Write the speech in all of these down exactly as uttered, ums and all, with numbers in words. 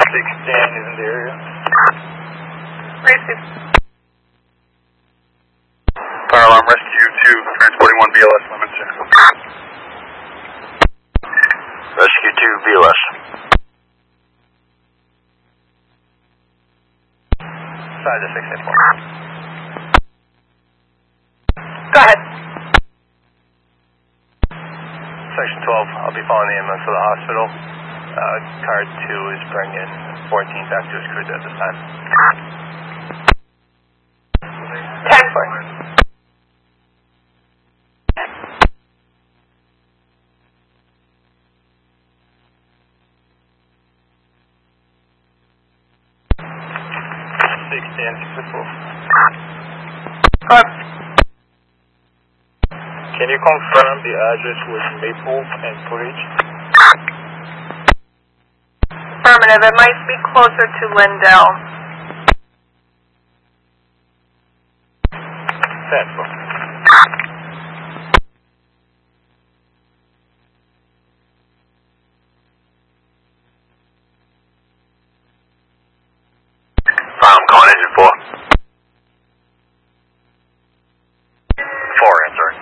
six ten is in the area. Received. Fire alarm rescue two, transporting one B L S Lemonster. Rescue two, B L S. Side six eight four. Go ahead. Section twelve, I'll be following the ambulance to the hospital. Uh, car two is bringing fourteen back to his cruiser at this time. ten. six ten, six four. Go ahead. Can you confirm the address was Maple and Portage? Affirmative. It might be closer to Lindell. Central. I'm calling engine four. Four, answering.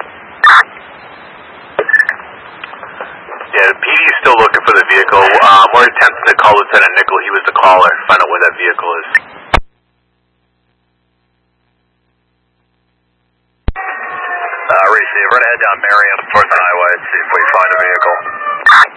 Yeah, the P D is still looking for the vehicle. Um, we're attempting to call Lieutenant Nickel. He was the caller. Find out where that vehicle is. Uh, receive. Run ahead down Marion towards the highway and see if we find a vehicle.